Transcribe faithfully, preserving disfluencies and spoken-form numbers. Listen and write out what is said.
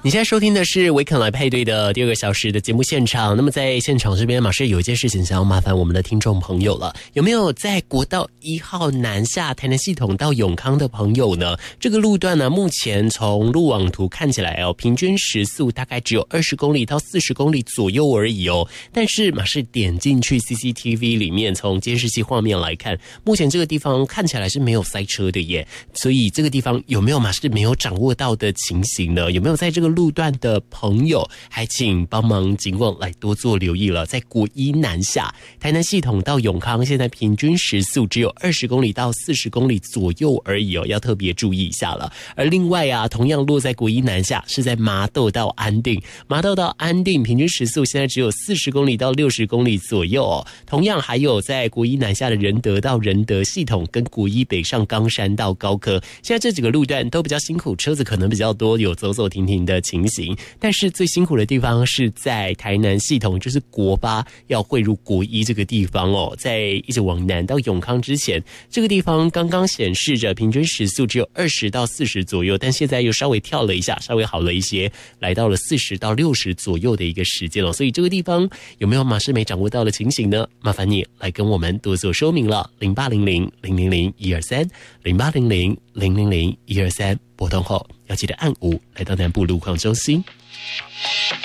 你现在收听的是维肯来配对的第二个小时的节目现场。那么在现场这边，马上有一件事情想要麻烦我们的听众朋友了，有没有在国道一号南下台南系统到永康的朋友呢？这个路段呢，目前从路网图看起来哦，平均时速大概只有二十公里到四十公里左右而已哦。但是马上点进去 C C T V 里面，从监视器画面来看，目前这个地方看起来是没有塞车的耶。所以这个地方有没有马上没有掌握到的情形呢？有没有在这个路段的朋友，还请帮忙警网来多做留意了。在国一南下台南系统到永康，现在平均时速只有二十公里到四十公里左右而已哦，要特别注意一下了。而另外啊，同样落在国一南下是在麻豆到安定，麻豆到安定平均时速现在只有四十公里到六十公里左右哦。同样还有在国一南下的仁德到仁德系统，跟国一北上冈山到高科，现在这几个路段都比较辛苦，车子可能比较多，有走走停停的情形。但是最辛苦的地方是在台南系统，就是国八要汇入国一这个地方哦，在一直往南到永康之前，这个地方刚刚显示着平均时速只有二十到四十左右，但现在又稍微跳了一下，稍微好了一些，来到了四十到六十左右的一个时间哦。所以这个地方有没有马士美掌握到的情形呢？麻烦你来跟我们多做说明了。零八零零零零零一二三零八零零零零零一二三，拨通后要记得按五来到南部路况中心。